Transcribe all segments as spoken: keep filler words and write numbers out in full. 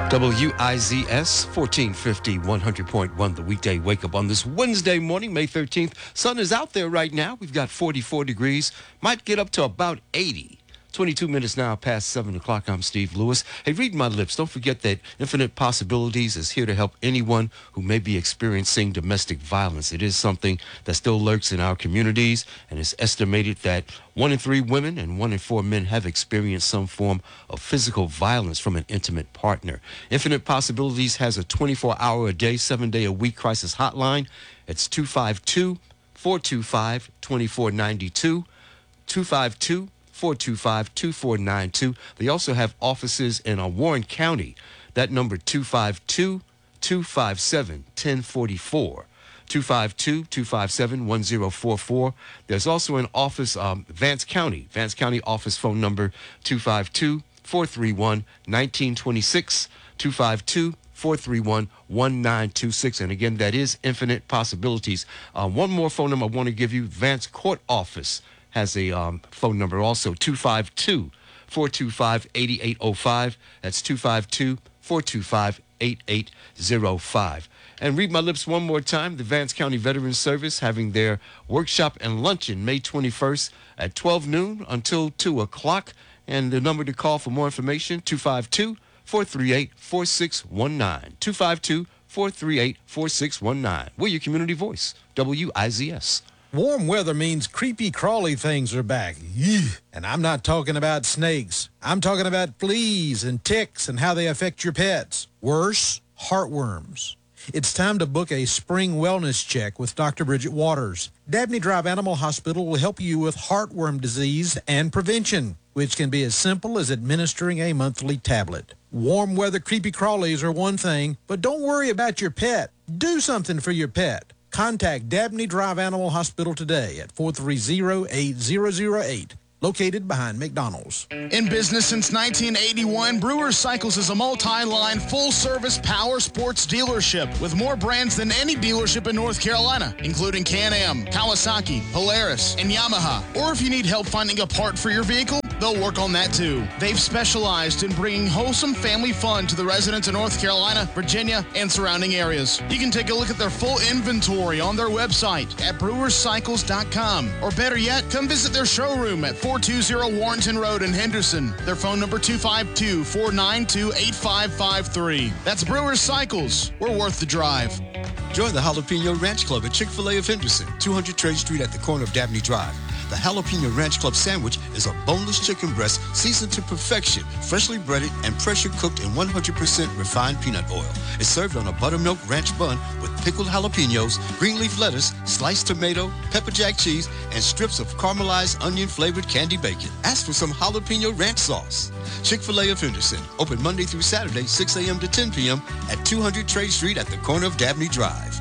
W I Z S fourteen fifty, one hundred point one, the weekday wake up on this Wednesday morning, May thirteenth. Sun is out there right now. We've got forty-four degrees, might get up to about eighty. twenty-two minutes now past seven o'clock. I'm Steve Lewis. Hey, read my lips. Don't forget that Infinite Possibilities is here to help anyone who may be experiencing domestic violence. It is something that still lurks in our communities, and it's estimated that one in three women and one in four men have experienced some form of physical violence from an intimate partner. Infinite Possibilities has a twenty-four hour a day, seven day a week crisis hotline. It's two five two, four two five, two four nine two, two five two, four two five, two four nine two. They also have offices in uh, Warren County. That number, two five two, two five seven, one oh four four. two five two, two five seven, one oh four four. There's also an office, um, Vance County. Vance County office phone number, two five two, four three one, one nine two six, two five two, four three one, one nine two six. And again, that is Infinite Possibilities. Uh, one more phone number I want to give you, Vance Court Office has a um, phone number also, two five two, four two five, eight eight zero five. That's two five two, four two five, eight eight zero five. And read my lips one more time, the Vance County Veterans Service having their workshop and luncheon May twenty-first at twelve noon until two o'clock. And the number to call for more information, two five two, four three eight, four six one nine. two five two, four three eight, four six one nine. We're your community voice, W I Z S. Warm weather means creepy, crawly things are back. Eugh. And I'm not talking about snakes. I'm talking about fleas and ticks and how they affect your pets. Worse, heartworms. It's time to book a spring wellness check with Doctor Bridget Waters. Dabney Drive Animal Hospital will help you with heartworm disease and prevention, which can be as simple as administering a monthly tablet. Warm weather creepy crawlies are one thing, but don't worry about your pet. Do something for your pet. Contact Dabney Drive Animal Hospital today at four three zero, eight zero zero eight, located behind McDonald's. In business since nineteen eighty-one, Brewers Cycles is a multi-line, full-service power sports dealership with more brands than any dealership in North Carolina, including Can-Am, Kawasaki, Polaris, and Yamaha. Or if you need help finding a part for your vehicle, they'll work on that too. They've specialized in bringing wholesome family fun to the residents of North Carolina, Virginia, and surrounding areas. You can take a look at their full inventory on their website at brewers cycles dot com. Or better yet, come visit their showroom at four two zero Warrenton Road in Henderson. Their phone number, two five two, four nine two, eight five five three. That's Brewers Cycles. We're worth the drive. Join the Jalapeno Ranch Club at Chick-fil-A of Henderson, two hundred Trade Street at the corner of Dabney Drive. The Jalapeno Ranch Club sandwich is a boneless chicken breast seasoned to perfection, freshly breaded and pressure cooked in one hundred percent refined peanut oil. It's served on a buttermilk ranch bun with pickled jalapenos, green leaf lettuce, sliced tomato, pepper jack cheese, and strips of caramelized onion-flavored candy bacon. Ask for some jalapeno ranch sauce. Chick-fil-A of Henderson, open Monday through Saturday, six a.m. to ten p.m. at two hundred Trade Street at the corner of Dabney Drive.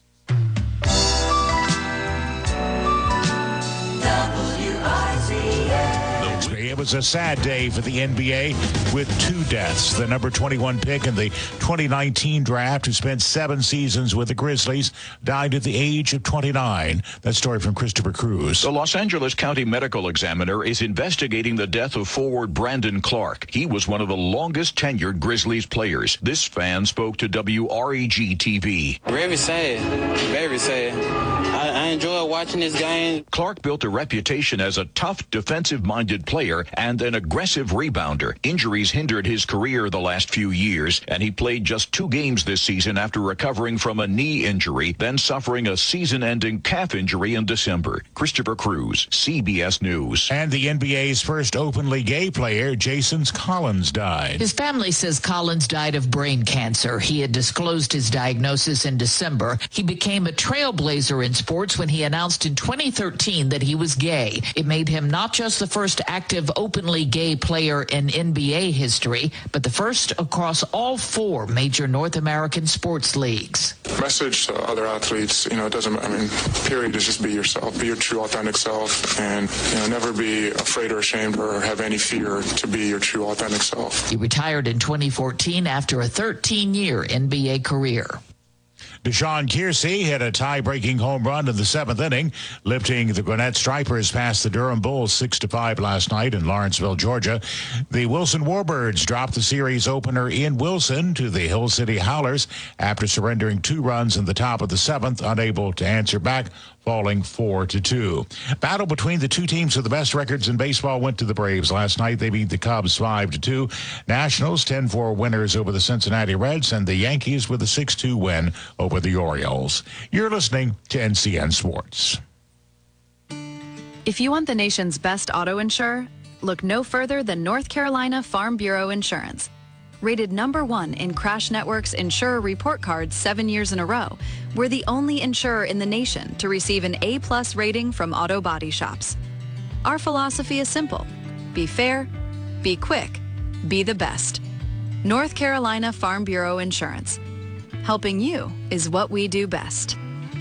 It was a sad day for the N B A with two deaths. The number twenty-one pick in the twenty nineteen draft, who spent seven seasons with the Grizzlies, died at the age of twenty-nine. That story from Christopher Cruz. The Los Angeles County Medical Examiner is investigating the death of forward Brandon Clark. He was one of the longest tenured Grizzlies players. This fan spoke to W R E G T V. Very sad. Very sad. I, I enjoy watching this game. Clark built a reputation as a tough, defensive-minded player and an aggressive rebounder. Injuries hindered his career the last few years, and he played just two games this season after recovering from a knee injury, then suffering a season-ending calf injury in December. Christopher Cruz, C B S News. And the N B A's first openly gay player, Jason Collins, died. His family says Collins died of brain cancer. He had disclosed his diagnosis in December. He became a trailblazer in sports when he announced in twenty thirteen that he was gay. It made him not just the first active openly gay player in N B A history, but the first across all four major North American sports leagues. Message to other athletes, you know, it doesn't, I mean, period is just be yourself, be your true authentic self, and, you know, never be afraid or ashamed or have any fear to be your true authentic self. He retired in twenty fourteen after a thirteen-year N B A career. Deshaun Kiersey hit a tie-breaking home run in the seventh inning, lifting the Gwinnett Stripers past the Durham Bulls six to five last night in Lawrenceville, Georgia. The Wilson Warbirds dropped the series opener in Wilson to the Hill City Howlers after surrendering two runs in the top of the seventh, unable to answer back, falling four to two. Battle between the two teams with the best records in baseball went to the Braves last night. They beat the Cubs five to two. Nationals ten four winners over the Cincinnati Reds, and the Yankees with a six two win over the Orioles. You're listening to N C N Sports. If you want the nation's best auto insurer, look no further than North Carolina Farm Bureau Insurance. Rated number one in Crash Network's Insurer Report Card seven years in a row, we're the only insurer in the nation to receive an A-plus rating from auto body shops. Our philosophy is simple. Be fair, be quick, be the best. North Carolina Farm Bureau Insurance. Helping you is what we do best.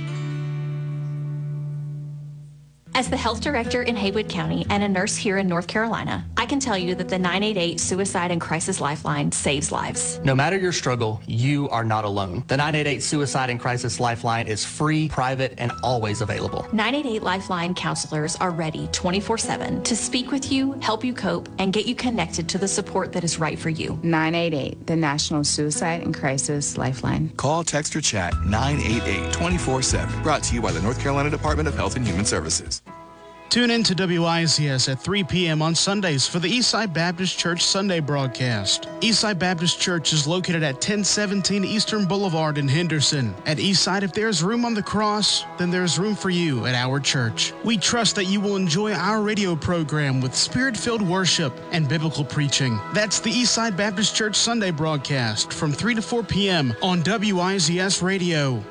As the health director in Haywood County and a nurse here in North Carolina, I can tell you that the nine eight eight Suicide and Crisis Lifeline saves lives. No matter your struggle, you are not alone. The nine eight eight Suicide and Crisis Lifeline is free, private, and always available. nine eight eight Lifeline counselors are ready twenty-four seven to speak with you, help you cope, and get you connected to the support that is right for you. nine eight eight, the National Suicide and Crisis Lifeline. Call, text, or chat nine eight eight, twenty-four seven. Brought to you by the North Carolina Department of Health and Human Services. Tune in to W I Z S at three p.m. on Sundays for the Eastside Baptist Church Sunday broadcast. Eastside Baptist Church is located at ten seventeen Eastern Boulevard in Henderson. At Eastside, if there's room on the cross, then there's room for you at our church. We trust that you will enjoy our radio program with spirit-filled worship and biblical preaching. That's the Eastside Baptist Church Sunday broadcast from three to four p.m. on W I Z S Radio.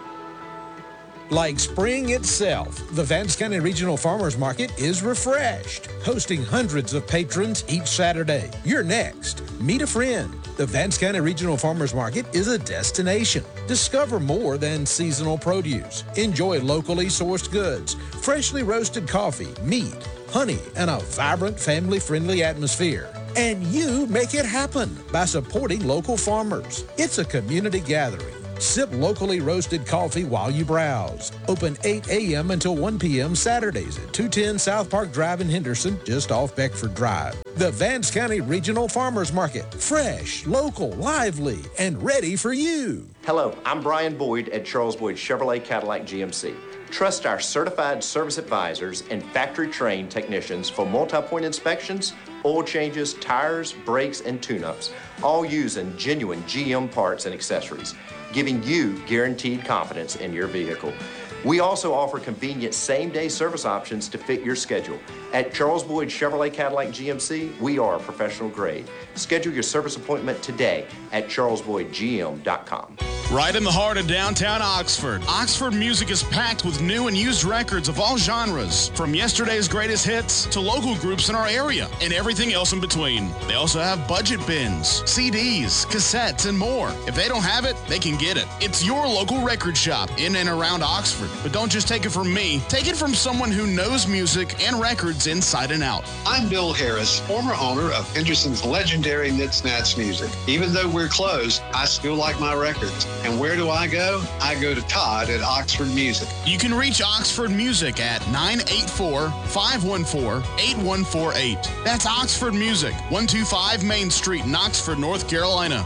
Like spring itself, the Vance County Regional Farmers Market is refreshed, hosting hundreds of patrons each Saturday. You're next. Meet a friend. The Vance County Regional Farmers Market is a destination. Discover more than seasonal produce. Enjoy locally sourced goods, freshly roasted coffee, meat, honey, and a vibrant family-friendly atmosphere. And you make it happen by supporting local farmers. It's a community gathering. Sip locally roasted coffee while you browse. Open eight a.m. until one p.m. Saturdays at two ten South Park Drive in Henderson, just off Beckford Drive. The Vance County Regional Farmers Market. Fresh, local, lively, and ready for you. Hello, I'm Brian Boyd at Charles Boyd Chevrolet Cadillac G M C. Trust our certified service advisors and factory-trained technicians for multi-point inspections, oil changes, tires, brakes, and tune-ups, all using genuine G M parts and accessories, giving you guaranteed confidence in your vehicle. We also offer convenient same-day service options to fit your schedule. At Charles Boyd Chevrolet Cadillac G M C, we are professional grade. Schedule your service appointment today at charles boyd g m dot com. Right in the heart of downtown Oxford, Oxford Music is packed with new and used records of all genres, from yesterday's greatest hits to local groups in our area and everything else in between. They also have budget bins, C Ds, cassettes, and more. If they don't have it, they can get it. It's your local record shop in and around Oxford. But don't just take it from me. Take it from someone who knows music and records inside and out. I'm Bill Harris, former owner of Henderson's legendary Nits Nats Music. Even though we're closed, I still like my records. And where do I go? I go to Todd at Oxford Music. You can reach Oxford Music at nine eight four, five one four, eight one four eight. That's Oxford Music, one two five Main Street in Oxford, North Carolina.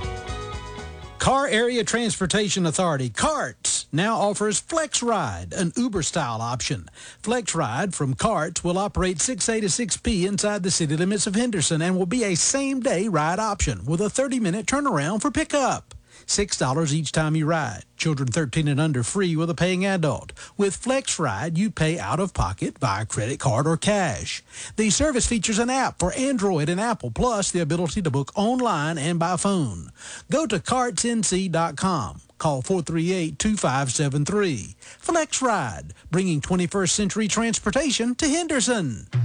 Car Area Transportation Authority, CARTS, now offers Flex Ride, an Uber-style option. Flex Ride from CARTS will operate six a to six p inside the city limits of Henderson and will be a same-day ride option with a thirty-minute turnaround for pickup. six dollars each time you ride. Children thirteen and under free with a paying adult. With Flex Ride, you pay out of pocket via credit card or cash. The service features an app for Android and Apple, plus the ability to book online and by phone. Go to carts n c dot com. Call four three eight, two five seven three. Flex Ride, bringing twenty-first century transportation to Henderson.